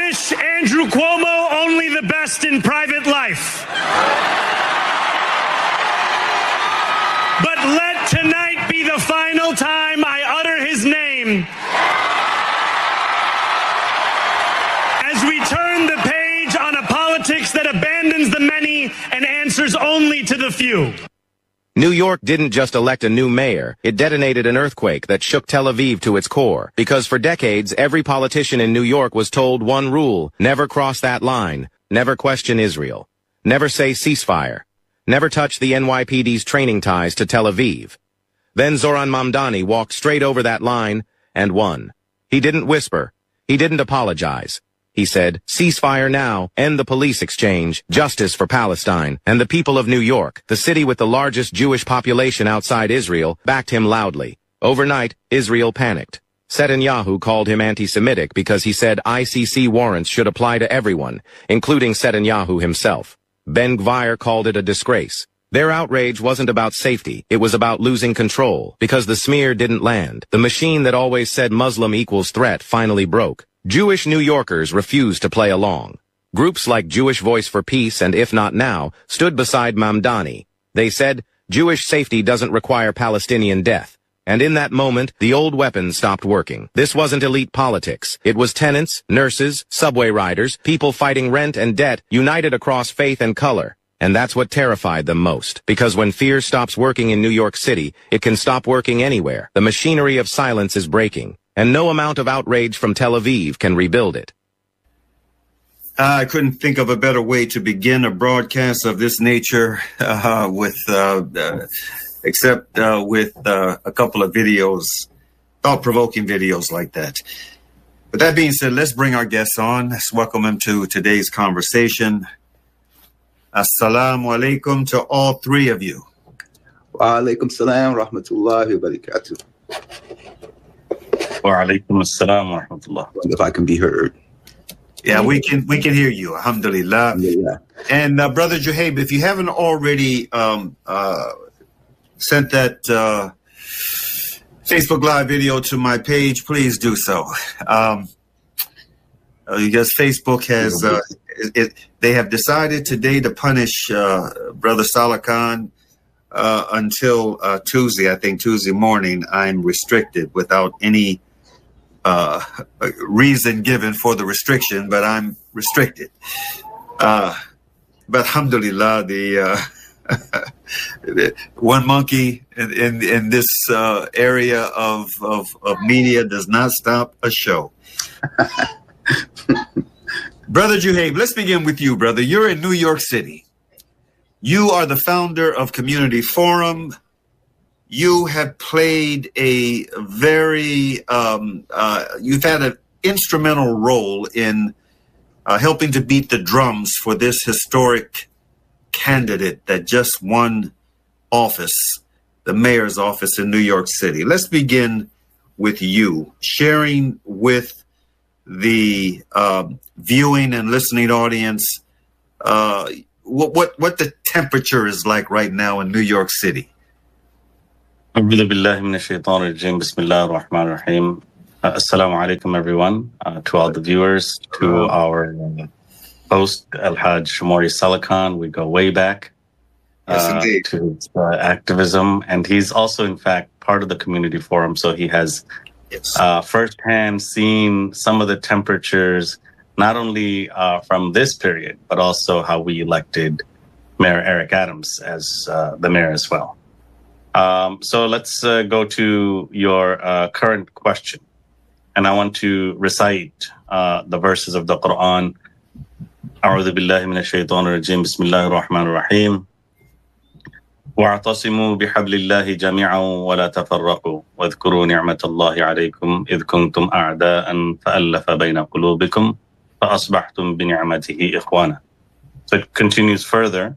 wish Andrew Cuomo only the best in private life. But let tonight be the final time I utter his name as we turn the page on a politics that abandons the many and answers only to the few. New York didn't just elect a new mayor, it detonated an earthquake that shook Tel Aviv to its core. Because for decades, every politician in New York was told one rule: never cross that line, never question Israel, never say ceasefire, never touch the NYPD's training ties to Tel Aviv. Then Zoran Mamdani walked straight over that line and won. He didn't whisper, he didn't apologize. He said, ceasefire now, end the police exchange, justice for Palestine, and the people of New York, the city with the largest Jewish population outside Israel, backed him loudly. Overnight, Israel panicked. Netanyahu called him anti-Semitic because he said ICC warrants should apply to everyone, including Netanyahu himself. Ben Gvir called it a disgrace. Their outrage wasn't about safety, it was about losing control, because the smear didn't land. The machine that always said Muslim equals threat finally broke. Jewish New Yorkers refused to play along. Groups like Jewish Voice for Peace and If Not Now stood beside Mamdani. They said, Jewish safety doesn't require Palestinian death. And in that moment, the old weapons stopped working. This wasn't elite politics. It was tenants, nurses, subway riders, people fighting rent and debt, united across faith and color. And that's what terrified them most. Because when fear stops working in New York City, it can stop working anywhere. The machinery of silence is breaking. And no amount of outrage from Tel Aviv can rebuild it. I couldn't think of a better way to begin a broadcast of this nature except with a couple of videos, thought-provoking videos like that. With that being said, let's bring our guests on. Let's welcome them to today's conversation. Assalamu alaikum to all three of you. Wa alaikum salam wa rahmatullahi wa barakatuh. Wa alaikum assalam wa rahmatullah. If I can be heard. Yeah, we can hear you. Alhamdulillah. Yeah. And Brother Juhaib, if you haven't already sent that Facebook Live video to my page, please do so. Because Facebook has they have decided today to punish Brother Salah Khan until Tuesday. I think Tuesday morning. I'm restricted without any reason given for the restriction, but I'm restricted. But alhamdulillah, the one monkey in this area of media does not stop a show. Brother Juhaib, let's begin with you, brother. You're in New York City. You are the founder of Community Forum. You have played a very, you've had an instrumental role in helping to beat the drums for this historic candidate that just won office, the mayor's office in New York City. Let's begin with you, sharing with the viewing and listening audience what the temperature is like right now in New York City. Assalamu alaikum, everyone, to all the viewers, to our host, Al-Hajj Mori Salah Khan. We go way back to activism. And he's also, in fact, part of the Community Forum. So he has firsthand seen some of the temperatures, not only from this period, but also how we elected Mayor Eric Adams as the mayor as well. So let's go to your current question. And I want to recite the verses of the Quran. أعوذ بالله من الشيطان الرجيم بسم الله الرحمن الرحيم واعتصموا بحبل الله جميعا ولا تفرقوا واذكروا نعمة الله عليكم إذ كنتم أعداء فألف بين قلوبكم فأصبحتم بنعمته إخوانا. So it continues further.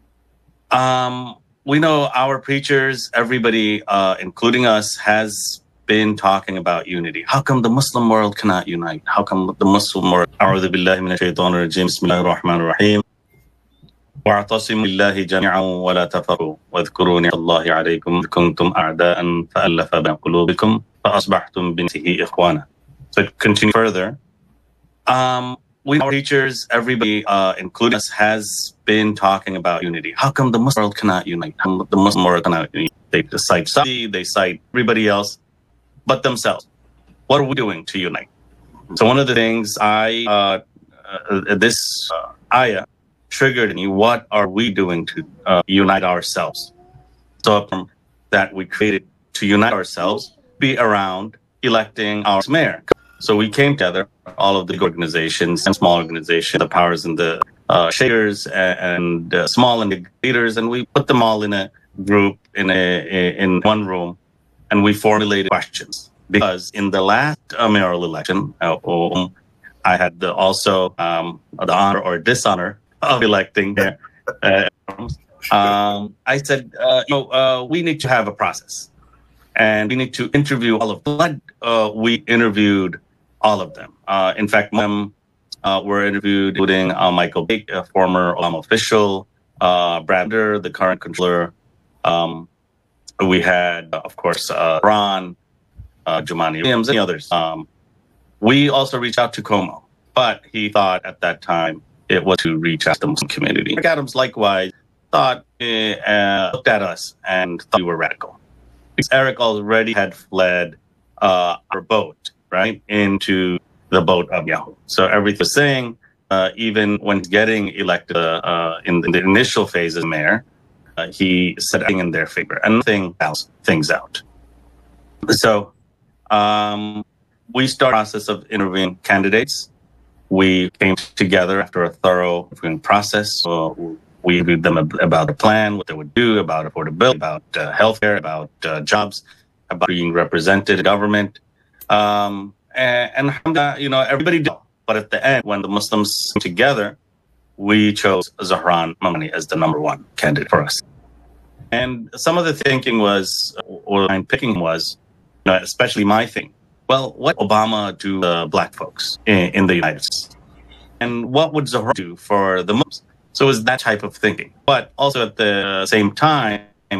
We know our preachers, everybody, including us, has been talking about unity. How come the Muslim world cannot unite? How come the Muslim world... أعوذ بالله من الشيطان الرجيم بسم الله الرحمن الرحيم واعتصموا بالله جميعا ولا تفرقوا واذكروا نعمة الله عليكم إذ كنتم أعداء فألف بين قلوبكم فأصبحتم بنعمته إخوانا. So it continues further. our teachers, everybody, including us, has been talking about unity. How come the Muslim world cannot unite? How come the Muslim world cannot unite? They cite Saudi, they cite everybody else, but themselves. What are we doing to unite? So one of the things this ayah triggered in me, what are we doing to unite ourselves? So from that we created to unite ourselves, be around electing our mayor. So we came together, all of the organizations and small organizations, the powers and the shaders and small and big leaders, and we put them all in a group in one room, and we formulated questions. Because in the last mayoral election, I had the honor or dishonor of electing there. I said, we need to have a process, and we need to interview all of them. We interviewed all of them. In fact, were interviewed, including Michael Bake, a former Obama official, Brad, the current controller. We had, of course, Ron, Jumaane Williams, and others. We also reached out to Cuomo, but he thought at that time it was to reach out to the Muslim community. Eric Adams, likewise, looked at us and thought we were radical. Because Eric already had fled our boat, right, into the boat of Yahoo. So everything was saying, even when getting elected in the initial phase as mayor, he said everything in their favor and nothing else things out. So we started the process of interviewing candidates. We came together after a thorough interviewing process. We interviewed them about the plan, what they would do, about affordability, about healthcare, about jobs, about being represented in government. And everybody did. But at the end, when the Muslims came together, we chose Zohran Mamdani as the number one candidate for us. And some of the thinking was, or my picking was, especially my thing. Well, what Obama do black folks in the United States? And what would Zohran do for the Muslims? So it was that type of thinking. But also at the same time,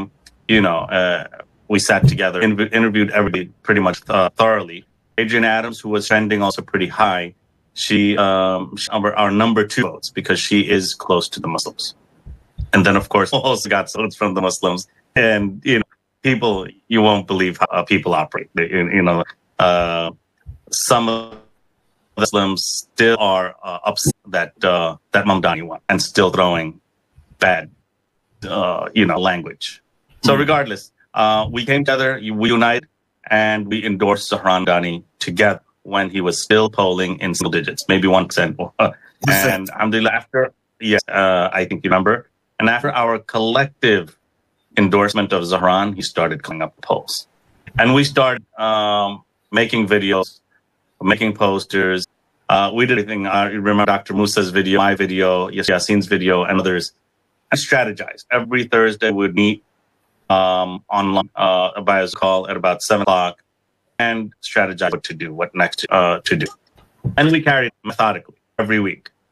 we sat together, interviewed everybody pretty much thoroughly. Adrienne Adams, who was trending also pretty high, she our number 2 votes because she is close to the Muslims. And then, of course, also got votes from the Muslims. And, people, you won't believe how people operate. Some of the Muslims still are upset that Mamdani won and still throwing bad, language. So regardless, we came together, we united, and we endorsed Zohran Mamdani together when he was still polling in single digits, maybe 1%. And after, I think you remember, and after our collective endorsement of Zohran, he started coming up the polls. And we started making videos, making posters. We did everything. I remember Dr. Musa's video, my video, Yasin's video, and others. And strategized. Every Thursday we would meet online by a call at about 7 o'clock and strategize what to do, what next to do. And we carried it methodically every week.